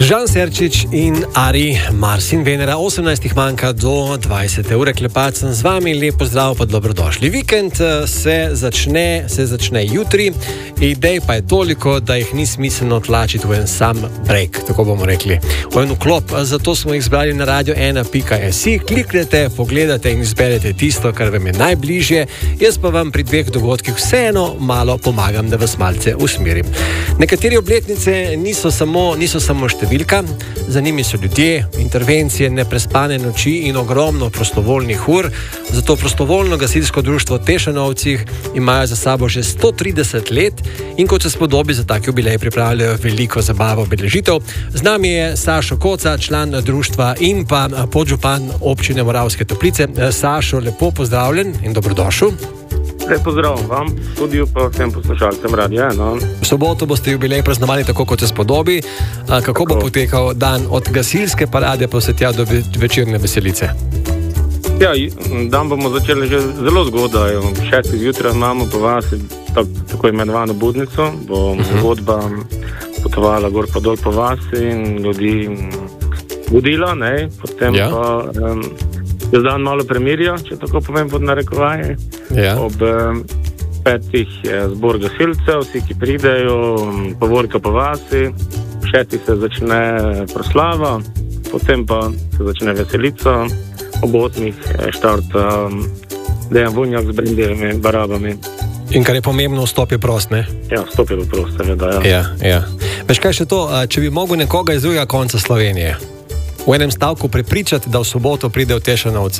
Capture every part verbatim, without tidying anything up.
Žan Serčič in Ari, Mars in Venera, osemnajstih manjka do dvajsete ure, klepat sem z vami, lep pozdrav pa dobrodošli. Vikend se začne, se začne jutri, idej pa je toliko, da jih ni smiselno tlačiti v en sam break, tako bomo rekli, v en vklop, zato smo jih zbrali na radio ena pika si, kliknete, pogledate in izberete tisto, kar vam je najbližje, jaz pa vam pri dveh dogodkih vseeno malo pomagam, da vas malce usmerim. Nekateri obletnice niso samo, niso samo številka, za njimi so ljudje, intervencije, neprespane noči in ogromno prostovoljnih ur. Zato prostovoljno gasilsko društvo Tešanovcih imajo za sabo že sto trideset let in kot se spodobi za tak jubilej pripravljajo veliko zabavo obeležitev. Z nami je Sašo Koca, član društva in pa podžupan občine Moravske Toplice. Sašo, lepo pozdravljen in dobrodošel. Lep pozdrav vam, studiu pa vsem poslušalcem Radia ena. V soboto boste jubilej praznovali tako, kot se spodobi. Kako tako bo potekal dan od gasilske parade pa vse tja do večerne veselice? Ja, dan bomo začeli že zelo zgodaj. Ob šestih zjutraj imamo po vas tak, tako imenovano budnico, bo uh-huh. vodba potovala gor pa dol po vas in ljudi budila, ne, potem ja. pa... Um, je dan malo premirja, če tako povem pod narekovaje. Ja. Ob eh, petih je zbor gasilcev, vsi, ki pridejo, povorka po vasi, v šestih se začne proslava, potem pa se začne veselica, ob osmih štarta Dejan Vunjak z brendevimi barabami. In kar je pomembno, vstop je prost, ne? Ja, vstop je prost, seveda, ja. Ja, ja. Veš kaj še to, če bi mogel nekoga iz drugega konca Slovenije v enem stavku prepričati, da v soboto pride v Tešanovce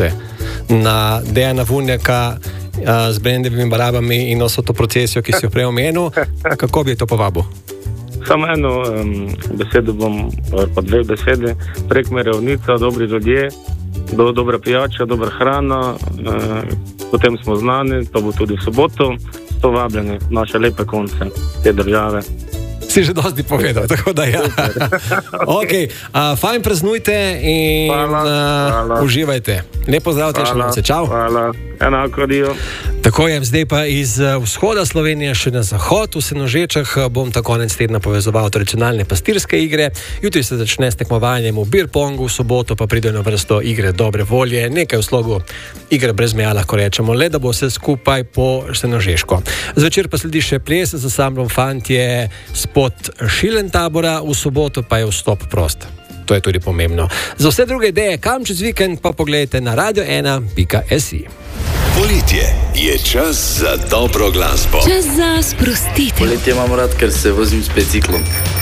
na Dejana Vunjaka a, z brendevimi barabami in vso to procesijo, ki si jo prej omenil, kako bi je to povabil? Samo eno um, besedo bom, pa dve besede, Prekmurje, ravnica, dobri ljudje, do, dobra pijača, dobra hrana, uh, potem smo znani, to bo tudi v soboto, sto vabljeni v naše lepe konce te države. Si že dosti povedal, tako da ja. Ok, uh, fajn praznujte in hvala, uh, hvala. Uživajte. Lepo zdrav, Tešanovce, čau. Hvala, enako, dio. Tako je, zdaj pa iz vzhoda Slovenije še na zahod, v Senožečah bom ta konec tedna povezoval tradicionalne pastirske igre. Jutri se začne s tekmovanjem v beer-pongu, v soboto pa pridejo na vrsto igre dobre volje, nekaj v slogu igre brez meja, lahko rečemo, le da bo vse skupaj po Senožeško. Zvečer pa sledi še ples z ansamblom Fantje spod Šilentabora, v soboto pa je vstop prost. To je tudi pomembno. Za vse druge ideje, kam čez vikend, pa pogledajte na radio ena pika si. Poletje je čas za dobro glasbo. Čas za sprostitev. Poletje imam rad, ker se vozim s biciklom.